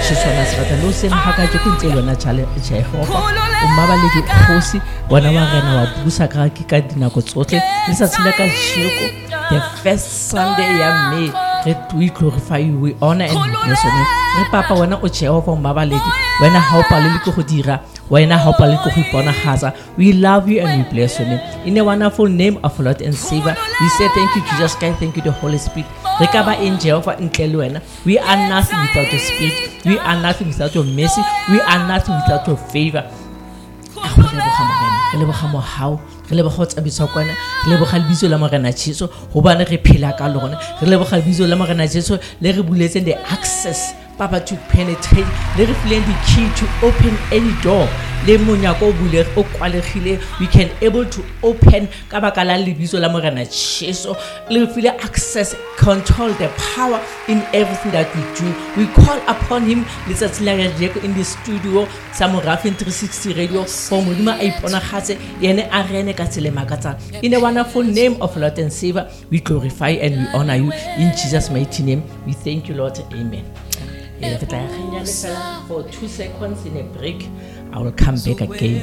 Shiswana srata lo seng haka ke ntse lona Jehova o mabaledi kgosi bona wa rena wa busa ka dinako tsotlhe le sa tsela ka jeko the first Sunday ya May we glorify you, we honor and we bless your name. Re papa wena o Jehova o mabaledi wena ha o palele ke go dira wena ha o palele ke go iponagatsa. We love you and we bless your name in the wonderful name of Lord and Savior. We say thank you Jesus Christ, thank you the Holy Spirit. Re ka ba in Jehova ntle le wena. We are nothing without your spirit, we are nothing without your mercy, we are nothing without your favor. Re leboga mo hao re leboga tsabisa kwana re leboga lebitso la morena Jesu hobane re phela ka lona re leboga lebitso la morena Jesu le re buletseng the access Papa to penetrate le re fileng the key to open any door le monyako o bule o kwalegile we can able to open ka baka la lebitso la morena Jesu le re file access control the power in everything that we do. We call upon him letsatsi la rejeko in the studio sa Morafeng 360 radio for modimo a iponagatse yene a rene ka tsele makatsa in the wonderful name of Lord and Savior. We glorify and we honor you in Jesus mighty name. We thank you Lord, amen. For 2 seconds in a break, I will come back again.